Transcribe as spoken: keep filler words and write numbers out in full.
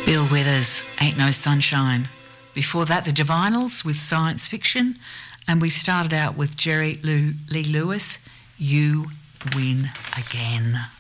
Bill Withers, Ain't No Sunshine. Before that, the Divinals with Science Fiction. And we started out with Jerry Lee Lewis, You Win Again.